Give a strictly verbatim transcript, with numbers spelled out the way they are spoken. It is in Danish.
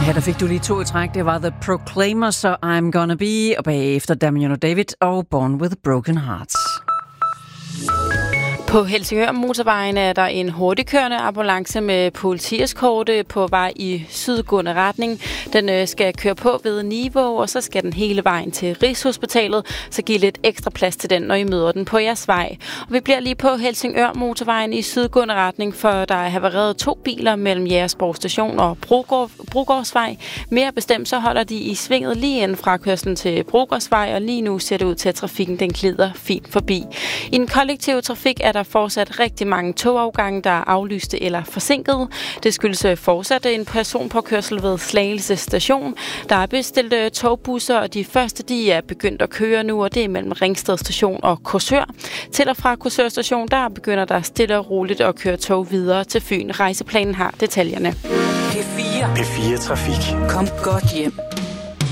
Ja, der fik du lige to i træk. Det var The Proclaimers og I'm Gonna Be, og bagefter Damian og David og Born with Broken Hearts. På Helsingør motorvejen er der en hurtigkørende ambulance med politieskorte på vej i sydgående retning. Den skal køre på ved Niveau, og så skal den hele vejen til Rigshospitalet. Så giv lidt ekstra plads til den, når I møder den på jeres vej. Og vi bliver lige på Helsingør motorvejen i sydgående retning, for der er havareret to biler mellem Jægersborg Station og Brogård, Brogårdsvej. Mere bestemt så holder de i svinget lige inden fra kørslen til Brogårdsvej, og lige nu ser det ud til, at trafikken den glider fint forbi. I den kollektive trafik er der fortsat rigtig mange togafgange, der er aflyste eller forsinket. Det skyldes fortsat en personpåkørsel ved Slagelse Station. Der er bestilt togbusser, og de første de er begyndt at køre nu, og det er mellem Ringsted Station og Korsør. Til og fra Korsør Station, der begynder der stille og roligt at køre tog videre til Fyn. Rejseplanen har detaljerne. P fire. P fire Trafik. Kom godt hjem.